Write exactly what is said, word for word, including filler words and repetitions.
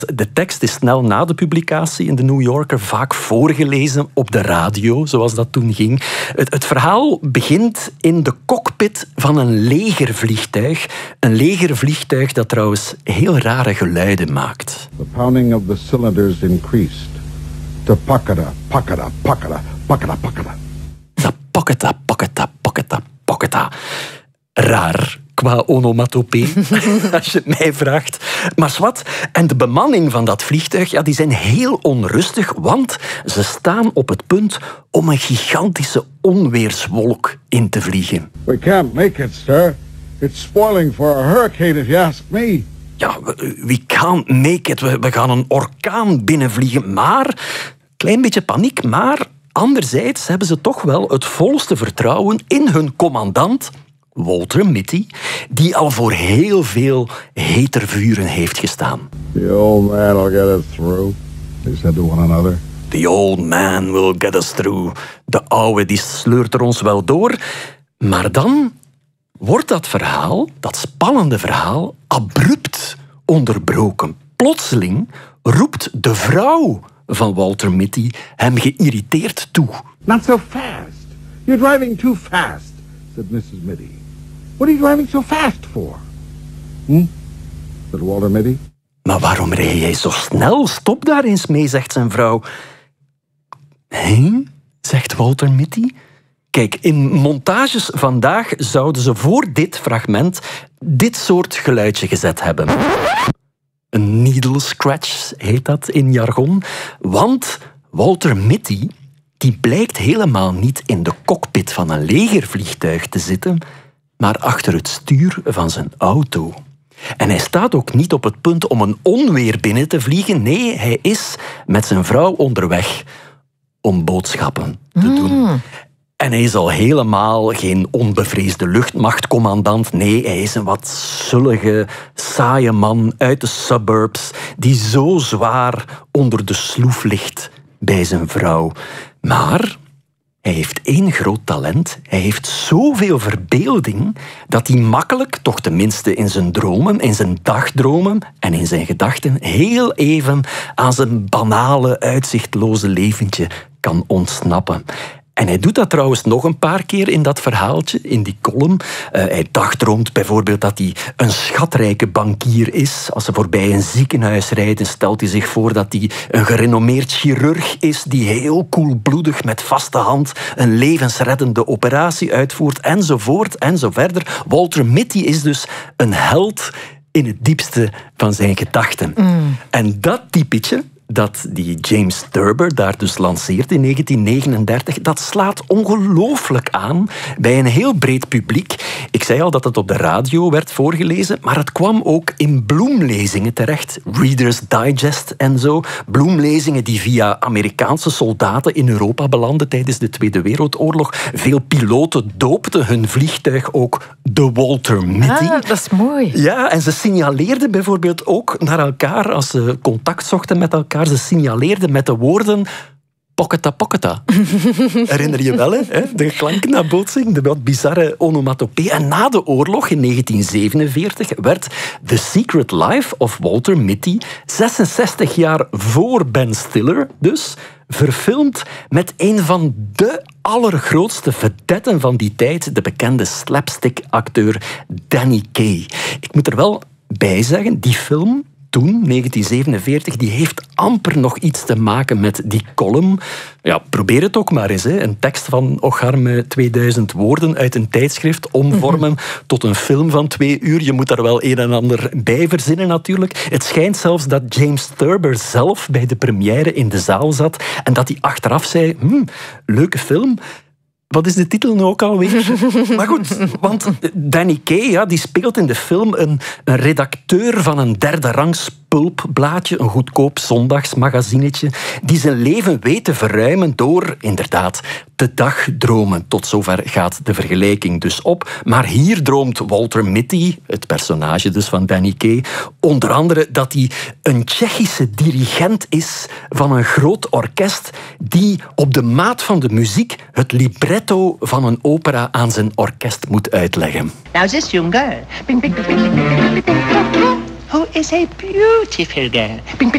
De tekst is snel na de publicatie in de New Yorker vaak voorgelezen op de radio, zoals dat toen ging. Het, het verhaal begint in de cockpit van een legervliegtuig. Een legervliegtuig dat trouwens heel rare geluiden maakt. The pounding of the cylinders increased. To pakada, pakada, pakada, pakada, pakada. Paketa, paketa, paketa, paketa. Raar qua onomatopee, als je het mij vraagt. Maar zwart, en de bemanning van dat vliegtuig, ja, die zijn heel onrustig, want ze staan op het punt om een gigantische onweerswolk in te vliegen. We can't make it, sir. It's spoiling for a hurricane, if you ask me. Ja, we can't make it. We, we gaan een orkaan binnenvliegen, maar... Klein beetje paniek, maar anderzijds hebben ze toch wel het volste vertrouwen in hun commandant, Walter Mitty, die al voor heel veel hetervuren heeft gestaan. The old man will get us through, they said to one another. The old man will get us through. De oude die sleurt er ons wel door. Maar dan wordt dat verhaal, dat spannende verhaal, abrupt onderbroken. Plotseling roept de vrouw van Walter Mitty hem geïrriteerd toe. Not so fast. You're driving too fast, said missus Mitty. What are you driving so fast for? Hm? Said Walter Mitty. Maar waarom rij jij zo snel? Stop daar eens mee, zegt zijn vrouw. Hé? Zegt Walter Mitty. Kijk, in montages vandaag zouden ze voor dit fragment dit soort geluidje gezet hebben. Een needle scratch heet dat in jargon. Want Walter Mitty die blijkt helemaal niet in de cockpit van een legervliegtuig te zitten, maar achter het stuur van zijn auto. En hij staat ook niet op het punt om een onweer binnen te vliegen. Nee, hij is met zijn vrouw onderweg om boodschappen te Mm. doen. En hij is al helemaal geen onbevreesde luchtmachtcommandant. Nee, hij is een wat zullige, saaie man uit de suburbs die zo zwaar onder de sloef ligt bij zijn vrouw. Maar hij heeft één groot talent. Hij heeft zoveel verbeelding dat hij makkelijk, toch tenminste in zijn dromen, in zijn dagdromen en in zijn gedachten, heel even aan zijn banale, uitzichtloze leventje kan ontsnappen. En hij doet dat trouwens nog een paar keer in dat verhaaltje, in die column. Uh, hij dagdroomt bijvoorbeeld dat hij een schatrijke bankier is. Als ze voorbij een ziekenhuis rijden, stelt hij zich voor dat hij een gerenommeerd chirurg is die heel koelbloedig met vaste hand een levensreddende operatie uitvoert, enzovoort en zo verder. Walter Mitty is dus een held in het diepste van zijn gedachten. Mm. En dat typetje dat die James Thurber daar dus lanceert in negentien negenendertig, dat slaat ongelooflijk aan bij een heel breed publiek. Ik zei al dat het op de radio werd voorgelezen, maar het kwam ook in bloemlezingen terecht. Reader's Digest en zo. Bloemlezingen die via Amerikaanse soldaten in Europa belanden tijdens de Tweede Wereldoorlog. Veel piloten doopten hun vliegtuig ook de Walter Mitty. Ah, dat is mooi. Ja, en ze signaleerden bijvoorbeeld ook naar elkaar als ze contact zochten met elkaar. Ze signaleerden met de woorden pocketa pocketa. Herinner je wel, hè? De klanknabootsing, de wat bizarre onomatopee. En na de oorlog in negentien zevenenveertig werd The Secret Life of Walter Mitty, zesenzestig jaar voor Ben Stiller dus, verfilmd met een van de allergrootste vedetten van die tijd, de bekende slapstick-acteur Danny Kaye. Ik moet er wel bij zeggen, die film toen, negentien zevenenveertig, die heeft amper nog iets te maken met die column. Ja, probeer het ook maar eens. Hè. Een tekst van ocharme tweeduizend woorden uit een tijdschrift omvormen mm-hmm. tot een film van twee uur. Je moet daar wel een en ander bij verzinnen natuurlijk. Het schijnt zelfs dat James Thurber zelf bij de première in de zaal zat en dat hij achteraf zei, hm, leuke film. Wat is de titel nu ook alweer? Maar goed, want Danny Kaye ja, die speelt in de film een, een redacteur van een derde rangs pulpblaadje, een goedkoop zondagsmagazinetje, die zijn leven weet te verruimen door, inderdaad, te dagdromen. Tot zover gaat de vergelijking dus op. Maar hier droomt Walter Mitty, het personage dus van Danny Kaye, onder andere dat hij een Tsjechische dirigent is van een groot orkest die op de maat van de muziek het libretto van een opera aan zijn orkest moet uitleggen. Now this young girl, bing, bing, bing, bing, bing, bing, bing, who is a beautiful girl. Bing, bing,